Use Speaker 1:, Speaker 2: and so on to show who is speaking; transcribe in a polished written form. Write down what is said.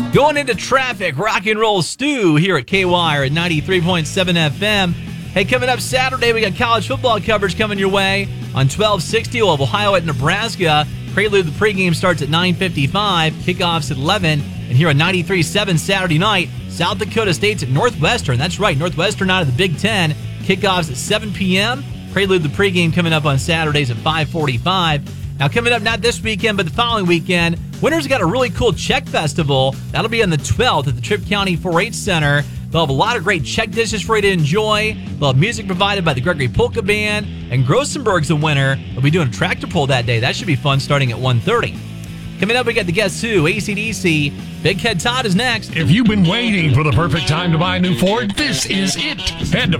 Speaker 1: Going into traffic, rock and roll stew here at KWIRE at 93.7 FM. Hey, coming up Saturday, we got college football coverage coming your way. On 1260, we'll have Ohio at Nebraska. Prelude, the pregame starts at 9:55. Kickoffs at 11. And here on 93.7 Saturday night, South Dakota State's at Northwestern. That's right, Northwestern out of the Big Ten. Kickoffs at 7 p.m. Prelude, the pregame coming up on Saturdays at 5:45. Now, coming up not this weekend, but the following weekend, Winter's got a really cool Czech festival. That'll be on the 12th at the Tripp County 4-H Center. They'll have a lot of great Czech dishes for you to enjoy. They'll have music provided by the Gregory Polka Band. And Grossenberg's the winner. They'll be doing a tractor pull that day. That should be fun starting at 1:30. Coming up, we got the Guess Who, AC/DC. Big Head Todd is next.
Speaker 2: If you've been waiting for the perfect time to buy a new Ford, this is it. Head to